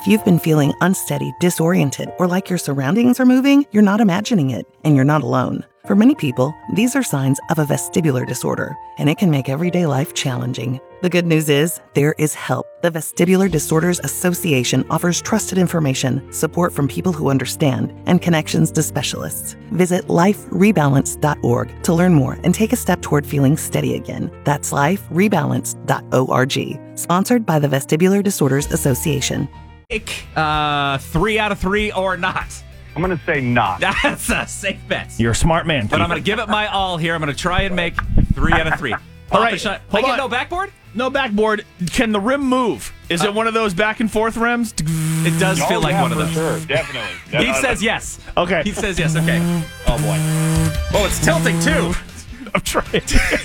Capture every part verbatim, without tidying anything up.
If you've been feeling unsteady, disoriented, or like your surroundings are moving, you're not imagining it, and you're not alone. For many people, these are signs of a vestibular disorder, and it can make everyday life challenging. The good news is, there is help. The Vestibular Disorders Association offers trusted information, support from people who understand, and connections to specialists. Visit life rebalance dot org to learn more and take a step toward feeling steady again. That's life rebalance dot org. Sponsored by the Vestibular Disorders Association. Uh, three out of three or not? I'm going to say not. That's a safe bet. You're a smart man. But I'm going to give it my all here. I'm going to try and make three out of three. All right, I hold get on. no backboard? No backboard. Can the rim move? Is Uh, it one of those back and forth rims? It does Oh, feel like yeah, one of for those. Sure, definitely. He Definitely. says yes. Okay. He says yes. Okay. Oh, boy. Oh, it's tilting, too. I'm trying.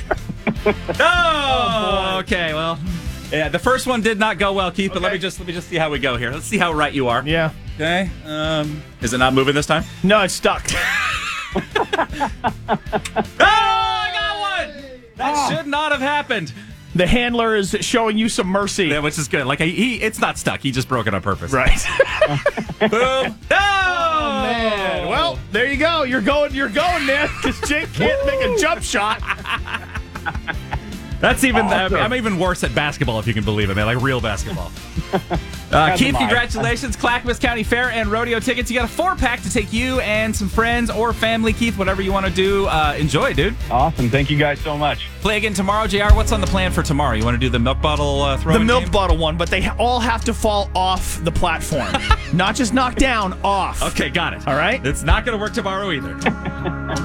Oh, okay. Well, yeah, the first one did not go well, Keith, but let me just let me just see how we go here. Let's see how right you are. Yeah. Okay. Um, is it not moving this time? No, it's stuck. Oh, I got one! That should not have happened. The handler is showing you some mercy. Yeah, which is good. Like he, he it's not stuck. He just broke it on purpose. Right. Boom. Oh, Man. Well, there you go. You're going. You're going, man. Because Jake can't make a jump shot. That's even. Awesome. I'm even worse at basketball, if you can believe it, man. Like real basketball. Uh, Keith, mind. congratulations. Clackamas County Fair and rodeo tickets. You got a four-pack to take you and some friends or family, Keith, whatever you want to do. Uh, enjoy, dude. Awesome. Thank you guys so much. Play again tomorrow. J R, what's on the plan for tomorrow? You want to do the milk bottle uh, throwing The milk game? bottle one, but they ha- all have to fall off the platform. Not just knocked down, off. Okay, got it. All right? It's not going to work tomorrow either.